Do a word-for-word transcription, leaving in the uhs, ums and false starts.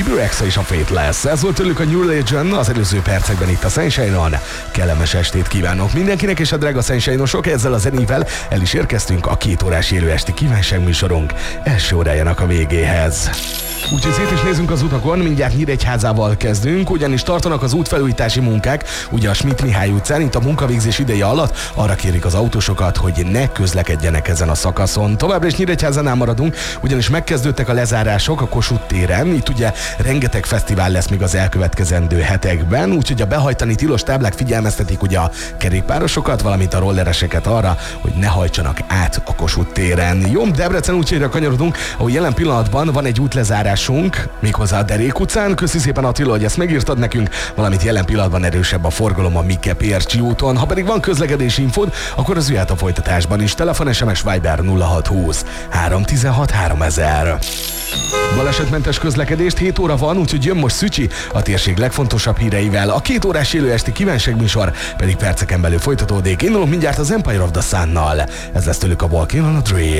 Bibi Rexha és a Faithless. Ez volt tőlük a New Legend az előző percekben itt a Sunshine-on. Kellemes estét kívánok mindenkinek, és a drága Sunshine-osok, ezzel a zenével el is érkeztünk a két órás élő esti kívánságműsorunk első órájának a végéhez. Úgyhogy szét is nézzünk az utakon, mindjárt Nyíregyházával kezdünk, ugyanis tartanak az útfelújítási munkák, ugye a Schmidt Mihály utcán, itt a munkavégzés ideje alatt arra kérik az autósokat, hogy ne közlekedjenek ezen a szakaszon. Továbbra is Nyíregyházánál maradunk, ugyanis megkezdődtek a lezárások a Kossuth téren, itt ugye rengeteg fesztivál lesz még az elkövetkezendő hetekben, úgyhogy a behajtani tilos táblák figyelmeztetik ugye a kerékpárosokat, valamint a rollereseket arra, hogy ne hajtsanak át a Kossuth téren. Jó, Debrecen útjaira kanyarodunk, ahol jelen pillanatban van egy útlezárás, méghozzá a Derék utcán. Köszi szépen, Attila, hogy ezt megírtad nekünk, valamint jelen pillanatban erősebb a forgalom a Mike-Pércsi úton. Ha pedig van közlekedési infód, akkor az jöhet a folytatásban is. Telefon, es em es, Viber nulla hat húsz három tizenhat háromezer. Balesetmentes közlekedést, hét óra van, úgyhogy jön most Szücsi a térség legfontosabb híreivel. A két órás élő esti kívánságműsor pedig perceken belül folytatódik. Indulunk mindjárt az Empire of the Sun-nal. Ez lesz tőlük a Walking on a Dream.